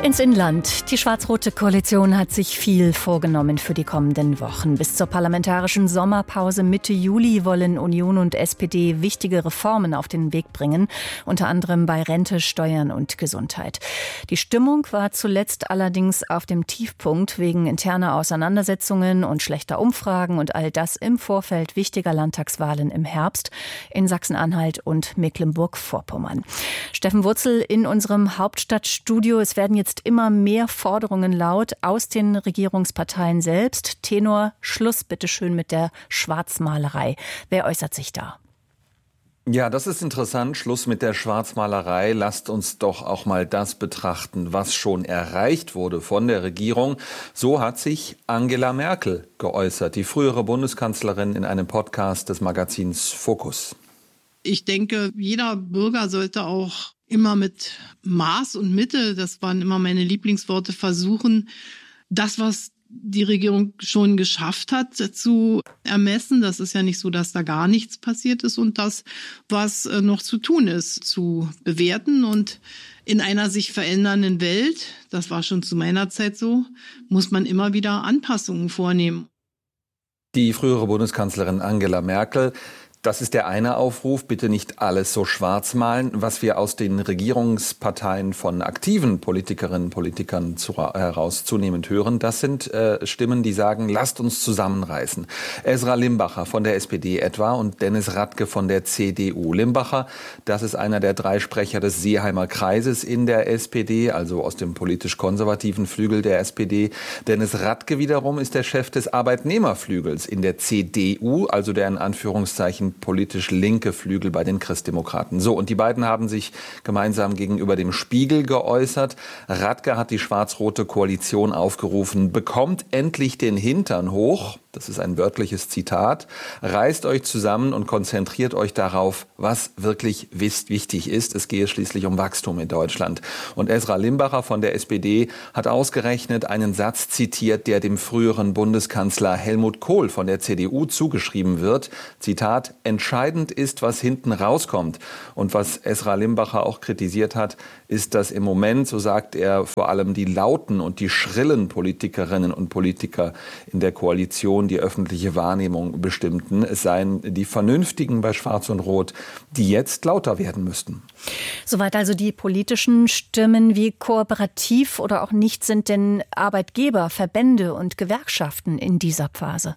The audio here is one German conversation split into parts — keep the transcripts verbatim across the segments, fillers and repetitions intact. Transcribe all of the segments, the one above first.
Ins Inland. Die schwarz-rote Koalition hat sich viel vorgenommen für die kommenden Wochen. Bis zur parlamentarischen Sommerpause Mitte Juli wollen Union und S P D wichtige Reformen auf den Weg bringen, unter anderem bei Rente, Steuern und Gesundheit. Die Stimmung war zuletzt allerdings auf dem Tiefpunkt wegen interner Auseinandersetzungen und schlechter Umfragen und all das im Vorfeld wichtiger Landtagswahlen im Herbst in Sachsen-Anhalt und Mecklenburg-Vorpommern. Steffen Wurzel in unserem Hauptstadtstudio. Es werden jetzt immer mehr Forderungen laut aus den Regierungsparteien selbst. Tenor, Schluss bitte schön mit der Schwarzmalerei. Wer äußert sich da? Ja, das ist interessant. Schluss mit der Schwarzmalerei. Lasst uns doch auch mal das betrachten, was schon erreicht wurde von der Regierung. So hat sich Angela Merkel geäußert, die frühere Bundeskanzlerin, in einem Podcast des Magazins Focus. Ich denke, jeder Bürger sollte auch immer mit Maß und Mitte, das waren immer meine Lieblingsworte, versuchen, das, was die Regierung schon geschafft hat, zu ermessen. Das ist ja nicht so, dass da gar nichts passiert ist, und das, was noch zu tun ist, zu bewerten. Und in einer sich verändernden Welt, das war schon zu meiner Zeit so, muss man immer wieder Anpassungen vornehmen. Die frühere Bundeskanzlerin Angela Merkel. Das ist der eine Aufruf, bitte nicht alles so schwarz malen. Was wir aus den Regierungsparteien von aktiven Politikerinnen und Politikern zu, heraus zunehmend hören, das sind äh, Stimmen, die sagen, lasst uns zusammenreißen. Esra Limbacher von der S P D etwa und Dennis Radke von der C D U. Limbacher, das ist einer der drei Sprecher des Seeheimer Kreises in der S P D, also aus dem politisch-konservativen Flügel der S P D. Dennis Radke wiederum ist der Chef des Arbeitnehmerflügels in der C D U, also der in Anführungszeichen politisch linke Flügel bei den Christdemokraten. So, und die beiden haben sich gemeinsam gegenüber dem Spiegel geäußert. Radke hat die schwarz-rote Koalition aufgerufen, bekommt endlich den Hintern hoch. Das ist ein wörtliches Zitat. Reißt euch zusammen und konzentriert euch darauf, was wirklich wichtig ist. Es gehe schließlich um Wachstum in Deutschland. Und Esra Limbacher von der S P D hat ausgerechnet einen Satz zitiert, der dem früheren Bundeskanzler Helmut Kohl von der C D U zugeschrieben wird. Zitat, entscheidend ist, was hinten rauskommt. Und was Esra Limbacher auch kritisiert hat, ist, dass im Moment, so sagt er, vor allem die lauten und die schrillen Politikerinnen und Politiker in der Koalition die öffentliche Wahrnehmung bestimmten. Es seien die Vernünftigen bei Schwarz und Rot, die jetzt lauter werden müssten. Soweit also die politischen Stimmen. Wie kooperativ oder auch nicht sind denn Arbeitgeber, Verbände und Gewerkschaften in dieser Phase?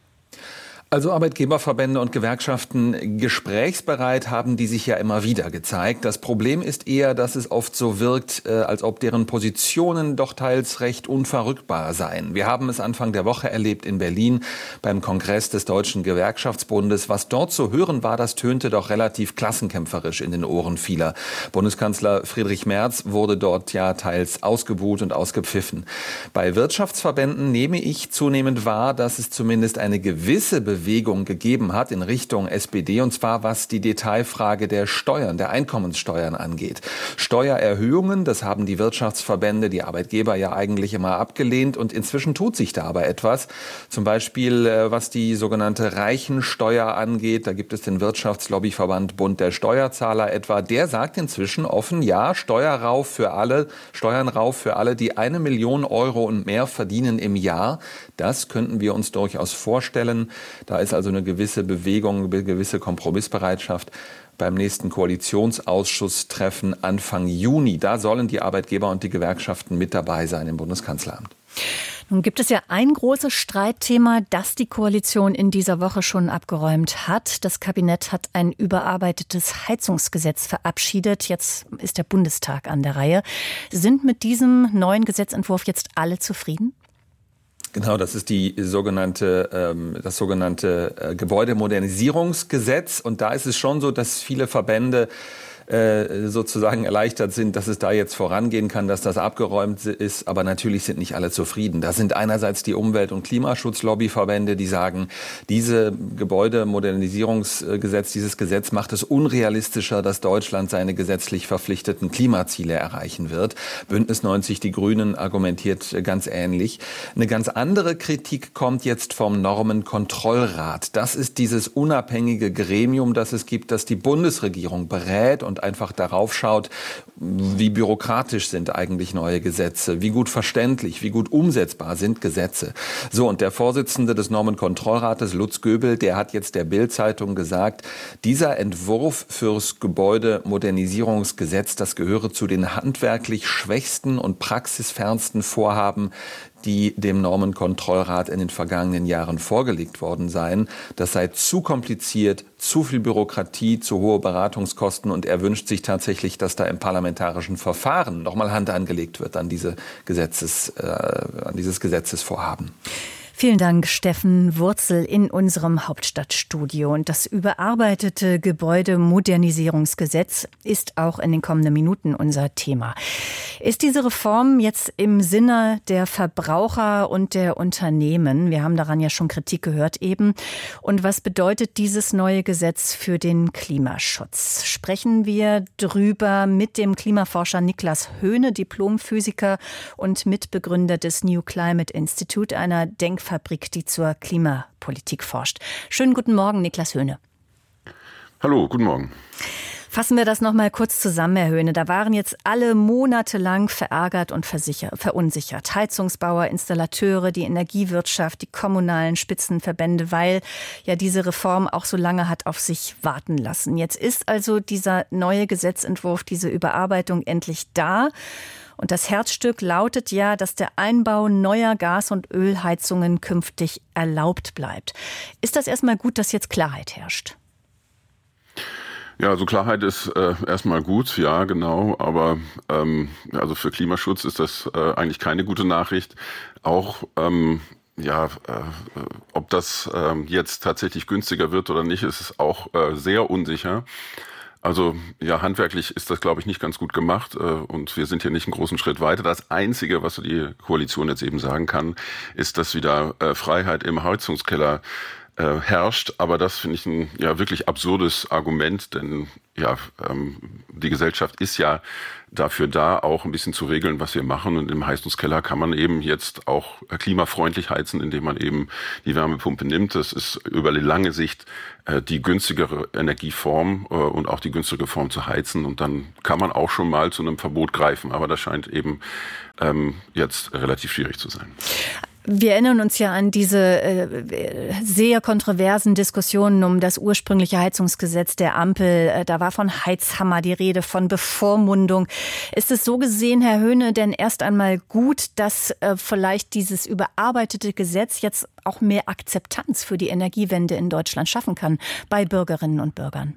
Also Arbeitgeberverbände und Gewerkschaften gesprächsbereit haben die sich ja immer wieder gezeigt. Das Problem ist eher, dass es oft so wirkt, äh, als ob deren Positionen doch teils recht unverrückbar seien. Wir haben es Anfang der Woche erlebt in Berlin beim Kongress des Deutschen Gewerkschaftsbundes. Was dort zu hören war, das tönte doch relativ klassenkämpferisch in den Ohren vieler. Bundeskanzler Friedrich Merz wurde dort ja teils ausgebuht und ausgepfiffen. Bei Wirtschaftsverbänden nehme ich zunehmend wahr, dass es zumindest eine gewisse Bewegung Bewegung gegeben hat in Richtung S P D, und zwar was die Detailfrage der Steuern, der Einkommenssteuern angeht. Steuererhöhungen, das haben die Wirtschaftsverbände, die Arbeitgeber ja eigentlich immer abgelehnt, und inzwischen tut sich da aber etwas. Zum Beispiel was die sogenannte Reichensteuer angeht, da gibt es den Wirtschaftslobbyverband Bund der Steuerzahler etwa, der sagt inzwischen offen, ja, Steuer rauf für alle, Steuern rauf für alle, die eine Million Euro und mehr verdienen im Jahr. Das könnten wir uns durchaus vorstellen. Da ist also eine gewisse Bewegung, eine gewisse Kompromissbereitschaft beim nächsten Koalitionsausschusstreffen Anfang Juni. Da sollen die Arbeitgeber und die Gewerkschaften mit dabei sein im Bundeskanzleramt. Nun gibt es ja ein großes Streitthema, das die Koalition in dieser Woche schon abgeräumt hat. Das Kabinett hat ein überarbeitetes Heizungsgesetz verabschiedet. Jetzt ist der Bundestag an der Reihe. Sind mit diesem neuen Gesetzentwurf jetzt alle zufrieden? Genau, das ist die sogenannte, ähm, das sogenannte äh, Gebäudemodernisierungsgesetz. Und da ist es schon so, dass viele Verbände sozusagen erleichtert sind, dass es da jetzt vorangehen kann, dass das abgeräumt ist. Aber natürlich sind nicht alle zufrieden. Da sind einerseits die Umwelt- und Klimaschutzlobbyverbände, die sagen, diese Gebäudemodernisierungsgesetz, dieses Gesetz macht es unrealistischer, dass Deutschland seine gesetzlich verpflichteten Klimaziele erreichen wird. Bündnis neunzig, die Grünen, argumentiert ganz ähnlich. Eine ganz andere Kritik kommt jetzt vom Normenkontrollrat. Das ist dieses unabhängige Gremium, das es gibt, das die Bundesregierung berät und und einfach darauf schaut, wie bürokratisch sind eigentlich neue Gesetze, wie gut verständlich, wie gut umsetzbar sind Gesetze. So, und der Vorsitzende des Normenkontrollrates, Lutz Göbel, der hat jetzt der Bild-Zeitung gesagt, dieser Entwurf fürs Gebäudemodernisierungsgesetz, das gehöre zu den handwerklich schwächsten und praxisfernsten Vorhaben, die dem Normenkontrollrat in den vergangenen Jahren vorgelegt worden seien. Das sei zu kompliziert, zu viel Bürokratie, zu hohe Beratungskosten, und er wünscht sich tatsächlich, dass da im parlamentarischen Verfahren nochmal Hand angelegt wird an diese Gesetzes, äh, an dieses Gesetzesvorhaben. Vielen Dank, Steffen Wurzel in unserem Hauptstadtstudio. Und das überarbeitete Gebäudemodernisierungsgesetz ist auch in den kommenden Minuten unser Thema. Ist diese Reform jetzt im Sinne der Verbraucher und der Unternehmen? Wir haben daran ja schon Kritik gehört eben. Und was bedeutet dieses neue Gesetz für den Klimaschutz? Sprechen wir drüber mit dem Klimaforscher Niklas Höhne, Diplomphysiker und Mitbegründer des New Climate Institute, einer Denkfabrik, die zur Klimapolitik forscht. Schönen guten Morgen, Niklas Höhne. Hallo, guten Morgen. Fassen wir das noch mal kurz zusammen, Herr Höhne. Da waren jetzt alle monatelang verärgert und verunsichert. Heizungsbauer, Installateure, die Energiewirtschaft, die kommunalen Spitzenverbände, weil ja diese Reform auch so lange hat auf sich warten lassen. Jetzt ist also dieser neue Gesetzentwurf, diese Überarbeitung endlich da. Und das Herzstück lautet ja, dass der Einbau neuer Gas- und Ölheizungen künftig erlaubt bleibt. Ist das erstmal gut, dass jetzt Klarheit herrscht? Ja, also Klarheit ist äh, erstmal gut, ja, genau. Aber ähm, also für Klimaschutz ist das äh, eigentlich keine gute Nachricht. Auch ähm, ja, äh, ob das äh, jetzt tatsächlich günstiger wird oder nicht, ist auch äh, sehr unsicher. Also ja, handwerklich ist das, glaube ich, nicht ganz gut gemacht, äh, und wir sind hier nicht einen großen Schritt weiter. Das Einzige, was die Koalition jetzt eben sagen kann, ist, dass wieder äh, Freiheit im Heizungskeller äh, herrscht. Aber das finde ich ein ja wirklich absurdes Argument, denn ja, ähm, die Gesellschaft ist ja dafür da, auch ein bisschen zu regeln, was wir machen. Und im Heizungskeller kann man eben jetzt auch klimafreundlich heizen, indem man eben die Wärmepumpe nimmt. Das ist über die lange Sicht äh, die günstigere Energieform äh, und auch die günstigere Form zu heizen. Und dann kann man auch schon mal zu einem Verbot greifen. Aber das scheint eben ähm, jetzt relativ schwierig zu sein. Wir erinnern uns ja an diese äh, sehr kontroversen Diskussionen um das ursprüngliche Heizungsgesetz der Ampel. Da war von Heizhammer die Rede, von Bevormundung. Ist es so gesehen, Herr Höhne, denn erst einmal gut, dass äh, vielleicht dieses überarbeitete Gesetz jetzt auch mehr Akzeptanz für die Energiewende in Deutschland schaffen kann bei Bürgerinnen und Bürgern?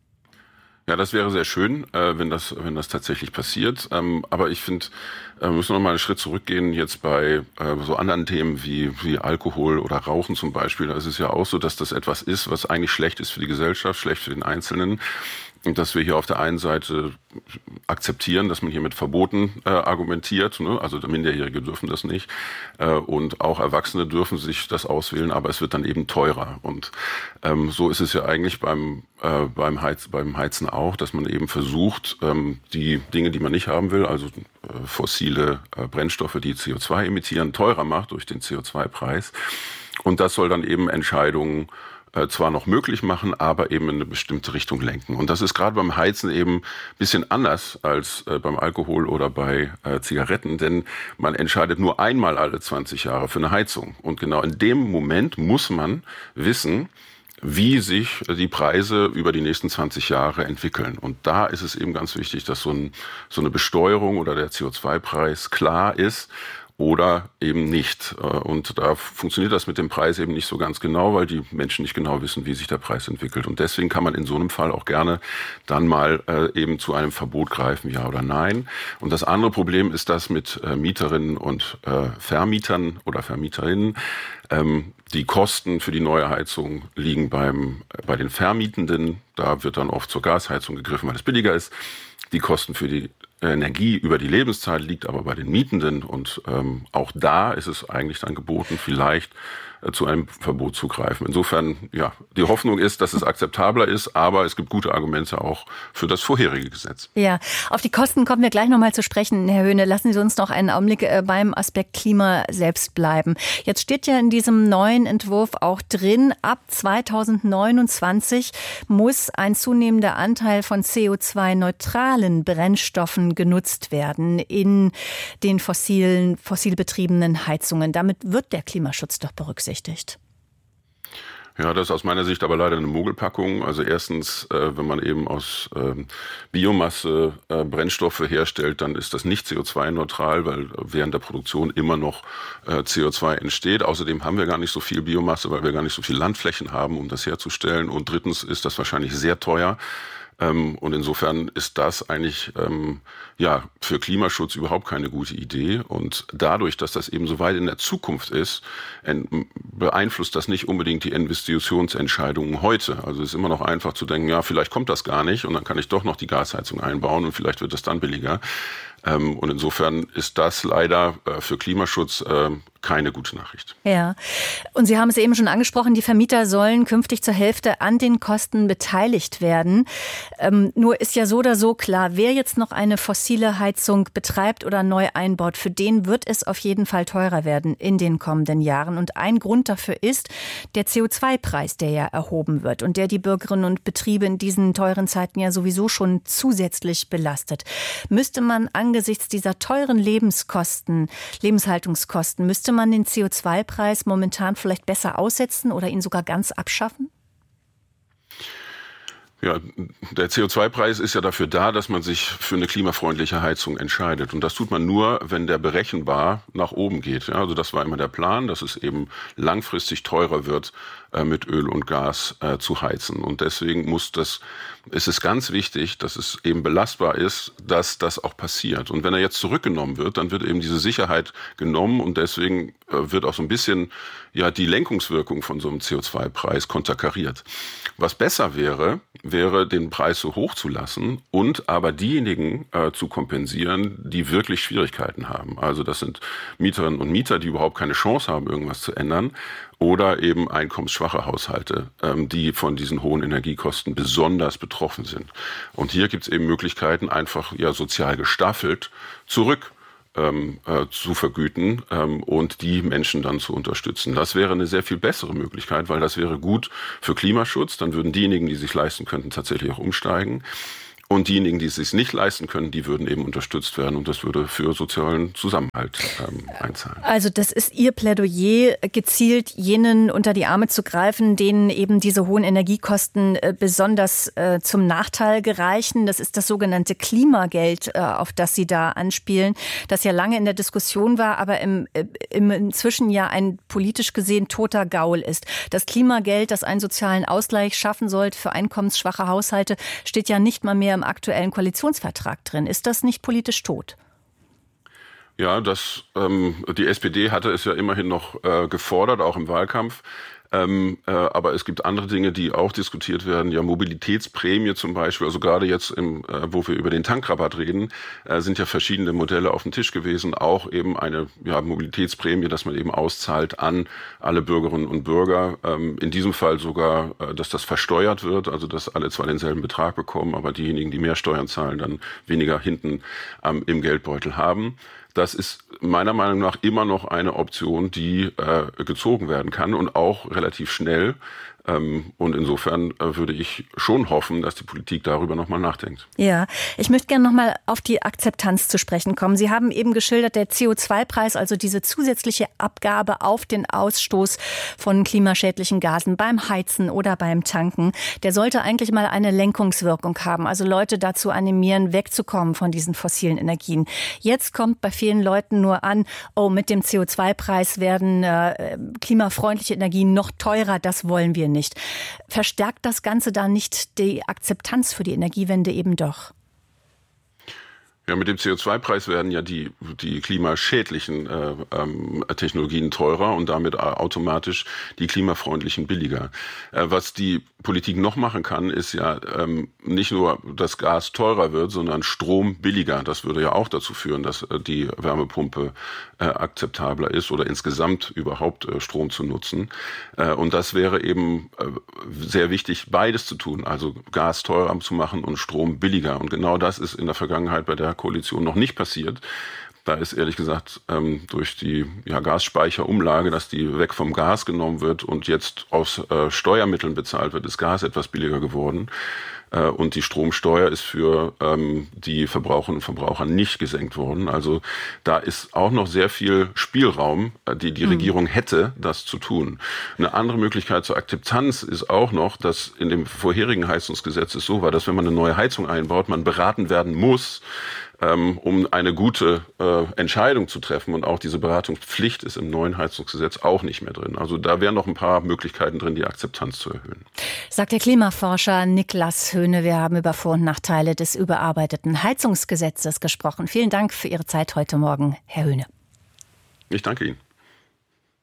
Ja, das wäre sehr schön, äh, wenn das wenn das tatsächlich passiert. Ähm, aber ich finde, äh, wir müssen noch mal einen Schritt zurückgehen jetzt bei äh, so anderen Themen wie wie Alkohol oder Rauchen zum Beispiel. Da ist es ja auch so, dass das etwas ist, was eigentlich schlecht ist für die Gesellschaft, schlecht für den Einzelnen. Und dass wir hier auf der einen Seite akzeptieren, dass man hier mit Verboten äh, argumentiert, ne? Also Minderjährige dürfen das nicht, äh, und auch Erwachsene dürfen sich das auswählen, aber es wird dann eben teurer. Und ähm, so ist es ja eigentlich beim äh, beim, Heiz, beim Heizen auch, dass man eben versucht, ähm, die Dinge, die man nicht haben will, also äh, fossile äh, Brennstoffe, die C O zwei emittieren, teurer macht durch den C O zwei Preis. Und das soll dann eben Entscheidungen zwar noch möglich machen, aber eben in eine bestimmte Richtung lenken. Und das ist gerade beim Heizen eben ein bisschen anders als äh, beim Alkohol oder bei äh, Zigaretten, denn man entscheidet nur einmal alle zwanzig Jahre für eine Heizung. Und genau in dem Moment muss man wissen, wie sich die Preise über die nächsten zwanzig Jahre entwickeln. Und da ist es eben ganz wichtig, dass so, ein, so eine Besteuerung oder der C O zwei Preis klar ist oder eben nicht. Und da funktioniert das mit dem Preis eben nicht so ganz genau, weil die Menschen nicht genau wissen, wie sich der Preis entwickelt. Und deswegen kann man in so einem Fall auch gerne dann mal äh, eben zu einem Verbot greifen, ja oder nein. Und das andere Problem ist das mit äh, Mieterinnen und äh, Vermietern oder Vermieterinnen. Ähm, die Kosten für die neue Heizung liegen beim äh, bei den Vermietenden. Da wird dann oft zur Gasheizung gegriffen, weil es billiger ist. Die Kosten für die Energie über die Lebenszeit liegt aber bei den Mietenden, und ähm, auch da ist es eigentlich dann geboten, vielleicht äh, zu einem Verbot zu greifen. Insofern, ja, die Hoffnung ist, dass es akzeptabler ist, aber es gibt gute Argumente auch für das vorherige Gesetz. Ja, auf die Kosten kommen wir gleich noch mal zu sprechen, Herr Höhne. Lassen Sie uns noch einen Augenblick äh, beim Aspekt Klima selbst bleiben. Jetzt steht ja in diesem neuen Entwurf auch drin, ab zweitausendneunundzwanzig muss ein zunehmender Anteil von C O zwei neutralen Brennstoffen genutzt werden in den fossilen, fossil betriebenen Heizungen. Damit wird der Klimaschutz doch berücksichtigt. Ja, das ist aus meiner Sicht aber leider eine Mogelpackung. Also erstens, äh, wenn man eben aus äh, Biomasse äh, Brennstoffe herstellt, dann ist das nicht C O zwei neutral, weil während der Produktion immer noch äh, C O zwei entsteht. Außerdem haben wir gar nicht so viel Biomasse, weil wir gar nicht so viel Landflächen haben, um das herzustellen. Und drittens ist das wahrscheinlich sehr teuer. Ähm, und insofern ist das eigentlich ähm, ja für Klimaschutz überhaupt keine gute Idee. Und dadurch, dass das eben so weit in der Zukunft ist, beeinflusst das nicht unbedingt die Investitionsentscheidungen heute. Also es ist immer noch einfach zu denken, ja, vielleicht kommt das gar nicht und dann kann ich doch noch die Gasheizung einbauen und vielleicht wird das dann billiger. Ähm, und insofern ist das leider äh, für Klimaschutz äh, keine gute Nachricht. Ja, und Sie haben es eben schon angesprochen, die Vermieter sollen künftig zur Hälfte an den Kosten beteiligt werden. Ähm, nur ist ja so oder so klar, wer jetzt noch eine fossile Heizung betreibt oder neu einbaut, für den wird es auf jeden Fall teurer werden in den kommenden Jahren. Und ein Grund dafür ist der C O zwei Preis, der ja erhoben wird und der die Bürgerinnen und Betriebe in diesen teuren Zeiten ja sowieso schon zusätzlich belastet. Müsste man angesichts dieser teuren Lebenskosten, Lebenshaltungskosten, müsste man den C O zwei Preis momentan vielleicht besser aussetzen oder ihn sogar ganz abschaffen? Ja, der C O zwei Preis ist ja dafür da, dass man sich für eine klimafreundliche Heizung entscheidet. Und das tut man nur, wenn der berechenbar nach oben geht. Ja, also das war immer der Plan, dass es eben langfristig teurer wird, äh, mit Öl und Gas äh, zu heizen. Und deswegen muss das, ist es ganz wichtig, dass es eben belastbar ist, dass das auch passiert. Und wenn er jetzt zurückgenommen wird, dann wird eben diese Sicherheit genommen und deswegen äh, wird auch so ein bisschen ja die Lenkungswirkung von so einem C O zwei Preis konterkariert. Was besser wäre, wäre, den Preis so hoch zu lassen und aber diejenigen äh, zu kompensieren, die wirklich Schwierigkeiten haben. Also das sind Mieterinnen und Mieter, die überhaupt keine Chance haben, irgendwas zu ändern, oder eben einkommensschwache Haushalte, ähm, die von diesen hohen Energiekosten besonders betroffen sind. Und hier gibt es eben Möglichkeiten, einfach ja sozial gestaffelt zurück Ähm, äh, zu vergüten ähm, und die Menschen dann zu unterstützen. Das wäre eine sehr viel bessere Möglichkeit, weil das wäre gut für Klimaschutz. Dann würden diejenigen, die sich leisten könnten, tatsächlich auch umsteigen. Und diejenigen, die es sich nicht leisten können, die würden eben unterstützt werden. Und das würde für sozialen Zusammenhalt ähm, einzahlen. Also das ist Ihr Plädoyer, gezielt jenen unter die Arme zu greifen, denen eben diese hohen Energiekosten äh, besonders äh, zum Nachteil gereichen. Das ist das sogenannte Klimageld, äh, auf das Sie da anspielen, das ja lange in der Diskussion war, aber im, äh, im inzwischen ja ein politisch gesehen toter Gaul ist. Das Klimageld, das einen sozialen Ausgleich schaffen sollte für einkommensschwache Haushalte, steht ja nicht mal mehr im aktuellen Koalitionsvertrag drin. Ist das nicht politisch tot? Ja, das, ähm, die S P D hatte es ja immerhin noch äh, gefordert, auch im Wahlkampf. Ähm, äh, aber es gibt andere Dinge, die auch diskutiert werden. Ja, Mobilitätsprämie zum Beispiel. Also gerade jetzt, im, äh, wo wir über den Tankrabatt reden, äh, sind ja verschiedene Modelle auf dem Tisch gewesen. Auch eben eine ja, Mobilitätsprämie, dass man eben auszahlt an alle Bürgerinnen und Bürger. Ähm, in diesem Fall sogar, äh, dass das versteuert wird. Also dass alle zwar denselben Betrag bekommen, aber diejenigen, die mehr Steuern zahlen, dann weniger hinten ähm, im Geldbeutel haben. Das ist meiner Meinung nach immer noch eine Option, die äh, gezogen werden kann und auch relativ schnell. Ähm, und insofern äh, würde ich schon hoffen, dass die Politik darüber nochmal nachdenkt. Ja, ich möchte gerne nochmal auf die Akzeptanz zu sprechen kommen. Sie haben eben geschildert, der C O zwei Preis, also diese zusätzliche Abgabe auf den Ausstoß von klimaschädlichen Gasen beim Heizen oder beim Tanken, der sollte eigentlich mal eine Lenkungswirkung haben, also Leute dazu animieren, wegzukommen von diesen fossilen Energien. Jetzt kommt bei vielen Leuten nur an, oh, mit dem C O zwei Preis werden äh, klimafreundliche Energien noch teurer, das wollen wir nicht. Verstärkt das Ganze da nicht die Akzeptanz für die Energiewende eben doch? Ja, mit dem C O zwei Preis werden ja die, die klimaschädlichen äh, ähm, Technologien teurer und damit automatisch die klimafreundlichen billiger. Äh, was die Politik noch machen kann, ist ja ähm, nicht nur, dass Gas teurer wird, sondern Strom billiger. Das würde ja auch dazu führen, dass äh, die Wärmepumpe äh, akzeptabler ist oder insgesamt überhaupt äh, Strom zu nutzen. Äh, und das wäre eben äh, sehr wichtig, beides zu tun, also Gas teurer zu machen und Strom billiger. Und genau das ist in der Vergangenheit bei der Koalition noch nicht passiert. Da ist ehrlich gesagt ähm, durch die ja, Gasspeicherumlage, dass die weg vom Gas genommen wird und jetzt aus äh, Steuermitteln bezahlt wird, ist Gas etwas billiger geworden. Äh, und die Stromsteuer ist für ähm, die Verbraucherinnen und Verbraucher nicht gesenkt worden. Also da ist auch noch sehr viel Spielraum, äh, die die mhm. Regierung hätte, das zu tun. Eine andere Möglichkeit zur Akzeptanz ist auch noch, dass in dem vorherigen Heizungsgesetz es so war, dass wenn man eine neue Heizung einbaut, man beraten werden muss, um eine gute äh, Entscheidung zu treffen. Und auch diese Beratungspflicht ist im neuen Heizungsgesetz auch nicht mehr drin. Also da wären noch ein paar Möglichkeiten drin, die Akzeptanz zu erhöhen. Sagt der Klimaforscher Niklas Höhne. Wir haben über Vor- und Nachteile des überarbeiteten Heizungsgesetzes gesprochen. Vielen Dank für Ihre Zeit heute Morgen, Herr Höhne. Ich danke Ihnen.